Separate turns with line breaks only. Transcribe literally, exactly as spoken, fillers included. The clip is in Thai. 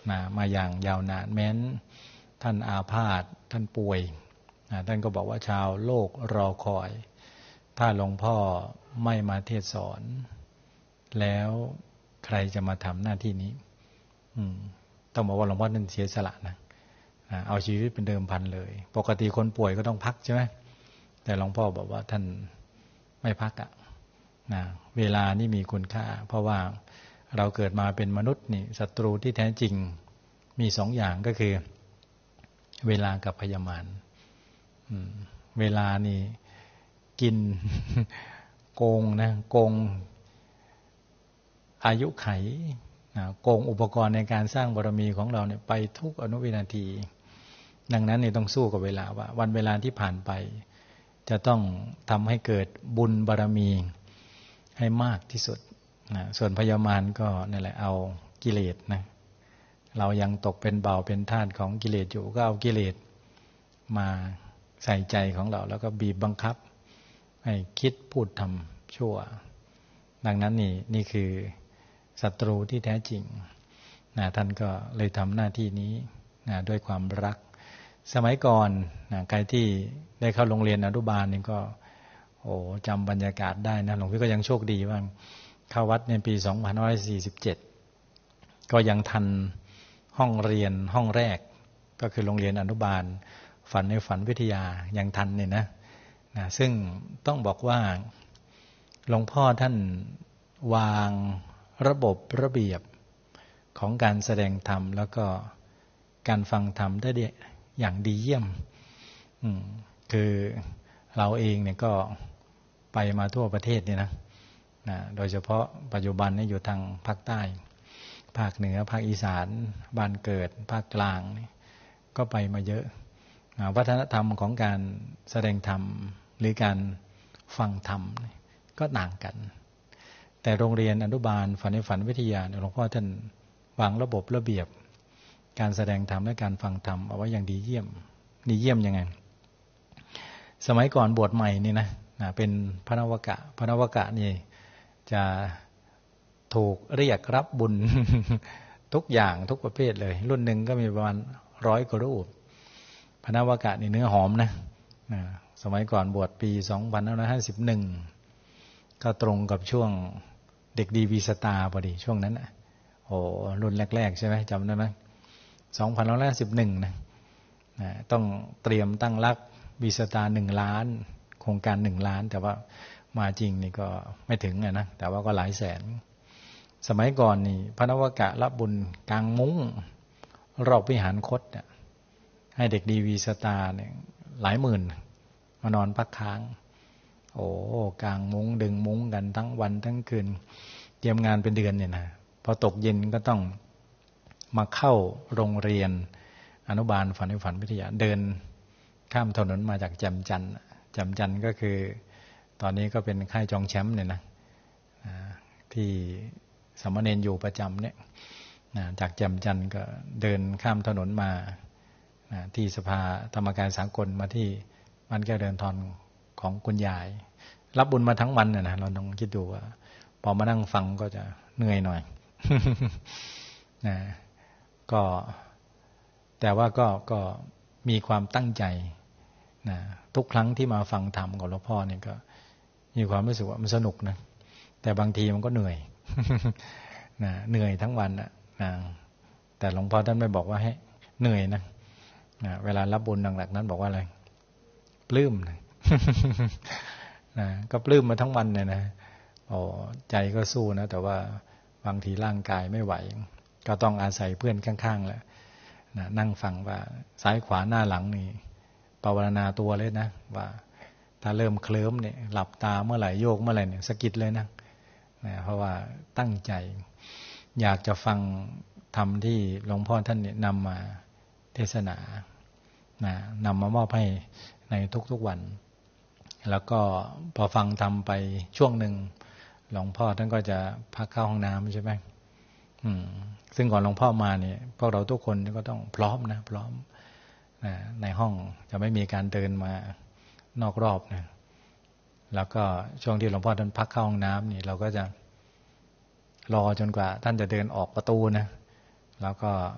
นะมาอย่างยาวนานแม้นท่านอาพาธท่านป่วยนะท่านก็บอกว่าชาวโลกรอคอยถ้าหลวงพ่อไม่มาเทศสอนแล้วใครจะมาทำหน้าที่นี้ต้องบอกว่าหลวงพ่อท่านเสียสละนะเอาชีวิตเป็นเดิมพันเลยปกติคนป่วยก็ต้องพักใช่ไหมแต่หลวงพ่อบอกว่าท่านไม่พักอ่ะนะเวลานี่มีคุณค่าเพราะว่าเราเกิดมาเป็นมนุษย์นี่ศัตรูที่แท้จริงมีสองอย่างก็คือเวลากับพยามารเวลานี่กินโกงนะโกงอายุไขนะโกงอุปกรณ์ในการสร้างบารมีของเราเนี่ยไปทุกอนุวินาทีดังนั้นนี่ต้องสู้กับเวลาว่าวันเวลาที่ผ่านไปจะต้องทำให้เกิดบุญบารมีให้มากที่สุดนะส่วนพยามารก็นั่นแหละเอากิเลสนะเรายังตกเป็นเบาเป็นทาสของกิเลสอยู่ก็เอากิเลสมาใส่ใจของเราแล้วก็บีบบังคับให้คิดพูดทำชั่วดังนั้นนี่นี่คือศัตรูที่แท้จริงนะท่านก็เลยทำหน้าที่นี้นะด้วยความรักสมัยก่อนนะใครที่ได้เข้าโรงเรียนอนุบาลนี่ก็โอ้จำบรรยากาศได้นะหลวงพี่ก็ยังโชคดีว่าเข้าวัดในปีสองพันห้าร้อยสี่สิบเจ็ดก็ยังทันห้องเรียนห้องแรกก็คือโรงเรียนอนุบาลฝันในฝันวิทยายังทันเนี่ยนะนะซึ่งต้องบอกว่าหลวงพ่อท่านวางระบบระเบียบของการแสดงธรรมแล้วก็การฟังธรรมได้อย่างดีเยี่ยมคือเราเองเนี่ยก็ไปมาทั่วประเทศเนี่ยนะนะโดยเฉพาะปัจจุบันนี่อยู่ทางภาคใต้ภาคเหนือภาคอีสานบ้านเกิดภาคกลางก็ไปมาเยอะวัฒนธรรมของการแสดงธรรมหรือการฟังธรรมก็ต่างกันแต่โรงเรียนอนุบาลฝันในฝันวิทยาหลวงพ่อท่านวางระบบระเบียบการแสดงธรรมและการฟังธรรมเอาไว้อย่างดีเยี่ยมดีเยี่ยมยังไงสมัยก่อนบวชใหม่นี่นะเป็นพระนวกะพระนวกะนี่จะถูกเรียกรับบุญ ทุกอย่างทุกประเภทเลยรุ่นหนึ่งก็มีประมาณร้อยกว่ารูปพระนวกะนี่เนื้อหอมนะสมัยก่อนบวชปีสองพันห้าร้อยห้าสิบเอ็ดก็ตรงกับช่วงเด็กดีวีสตาร์พอดีช่วงนั้นนะโอ้รุ่นแรกๆใช่ไหมจำได้ไหมสองพันห้าร้อยห้าสิบเอ็ดนะต้องเตรียมตั้งรักวีสตาร์หนึ่งล้านโครงการหนึ่งล้านแต่ว่ามาจริงนี่ก็ไม่ถึงนะแต่ว่าก็หลายแสนสมัยก่อนนี่พระนวกะรับบุญกลางมุ้งรอบวิหารคตให้เด็กดีวีสตาร์เนี่ยหลายหมื่นมานอนพักค้างโอ้กลางมุ้งดึงมุ้งกันทั้งวันทั้งคืนเตรียมงานเป็นเดือนเนี่ยนะพอตกเย็นก็ต้องมาเข้าโรงเรียนอนุบาลฝันในฝันวิทยาเดินข้ามถนนมาจากแจ่มจันทร์แจ่มจันทร์ก็คือตอนนี้ก็เป็นค่ายจองแชมป์เนี่ยนะที่สามเณรอยู่ประจำเนี่ยจากแจ่มจันทร์ก็เดินข้ามถนนมาที่สภาธรรมกายสากลมาที่บ้านแก้วเดินทอนของคุณยายรับบุญมาทั้งวันเนี่ยนะเราลองคิดดูว่าพอมานั่งฟังก็จะเหนื่อยหน่อย นะก็แต่ว่าก็ก็มีความตั้งใจนะทุกครั้งที่มาฟังธรรมของหลวงพ่อเนี่ยก็มีความรู้สึกว่ามันสนุกนะแต่บางทีมันก็เหนื่อย นะเหนื่อยทั้งวันนะนะแต่หลวงพ่อท่านไม่บอกว่าให้เหนื่อยนะนะเวลารับบุญหลักๆนั้นบอกว่าอะไรปลื้มนะ นะก็ปลื้มมาทั้งวันเนี่ยนะโอ้ใจก็สู้นะแต่ว่าบางทีร่างกายไม่ไหวก็ต้องอาศัยเพื่อนข้างๆแหละนะนั่งฟังว่าซ้ายขวาหน้าหลังนี่ภาวนาตัวเลยนะว่าถ้าเริ่มเคลิ้มเนี่ยหลับตาเมื่อไหร่โยกเมื่อไหร่เนี่ยสะกิดเลยนะนะเพราะว่าตั้งใจอยากจะฟังธรรมที่หลวงพ่อท่านเนี่ยนำมาเทศนานะนำมามอบให้ในทุกๆวันแล้วก็พอฟังธรรมไปช่วงหนึ่งหลวงพ่อท่านก็จะพักเข้าห้องน้ำใช่ไหมอืมซึ่งก่อนหลวงพ่อมาเนี่ยพวกเราทุกคนก็ต้องพร้อมนะพร้อมนะในห้องจะไม่มีการเดินมานอกรอบนะแล้วก็ช่วงที่หลวงพ่อท่านพักเข้าห้องน้ำนี่เราก็จะรอจนกว่าท่านจะเดินออกประตูนะแล้วก็